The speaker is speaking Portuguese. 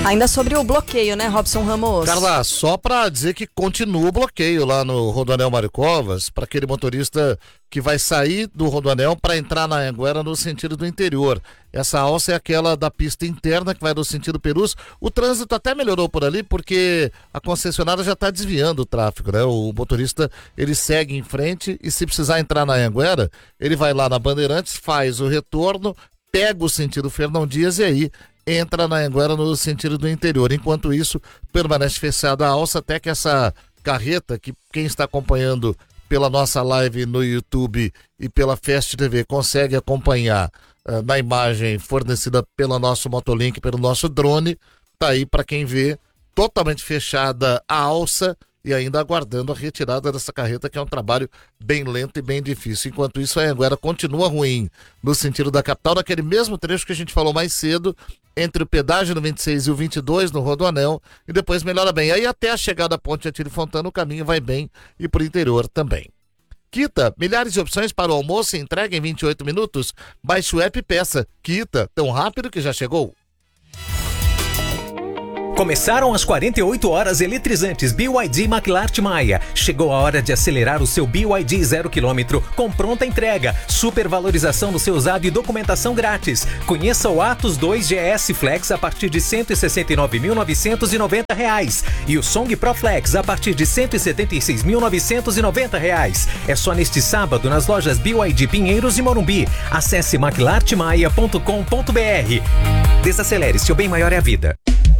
Ainda sobre o bloqueio, né, Robson Ramos? Carla, só para dizer que continua o bloqueio lá no Rodoanel Mário Covas, para aquele motorista que vai sair do Rodoanel para entrar na Anhanguera no sentido do interior. Essa alça é aquela da pista interna que vai no sentido Perus. O trânsito até melhorou por ali porque a concessionária já está desviando o tráfego, né? O motorista, ele segue em frente e se precisar entrar na Anhanguera, ele vai lá na Bandeirantes, faz o retorno, pega o sentido Fernão Dias e aí entra na Anhanguera no sentido do interior. Enquanto isso, permanece fechada a alça até que essa carreta, que quem está acompanhando pela nossa live no YouTube e pela Fast TV consegue acompanhar na imagem fornecida pelo nosso Motolink, pelo nosso drone, tá aí para quem vê, totalmente fechada a alça e ainda aguardando a retirada dessa carreta, que é um trabalho bem lento e bem difícil. Enquanto isso, a Anhanguera continua ruim no sentido da capital, naquele mesmo trecho que a gente falou mais cedo, entre o pedágio no 26 e o 22 no Rodoanel, e depois melhora bem. Aí até a chegada da Ponte Atílio Fontana, o caminho vai bem e pro interior também. Quita, milhares de opções para o almoço e entrega em 28 minutos. Baixe o app e peça. Quita, tão rápido que já chegou. Começaram as 48 horas eletrizantes BYD McLart Maia. Chegou a hora de acelerar o seu BYD 0 km com pronta entrega, supervalorização no seu usado e documentação grátis. Conheça o Atos 2 GS Flex a partir de R$ 169.990 e o Song Pro Flex a partir de R$ 176.990. É só neste sábado nas lojas BYD Pinheiros e Morumbi. Acesse mclartmaia.com.br. Desacelere, seu bem maior é a vida.